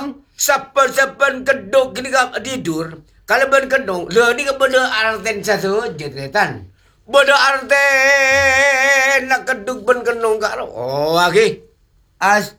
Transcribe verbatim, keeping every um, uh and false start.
kenong. Sapan-sapan kedok kini kap tidur. Kalau ben kenong, le ni ke benda arten satu je tan. Benda arten nak keduk ben kenong kak. Oh, lagi. As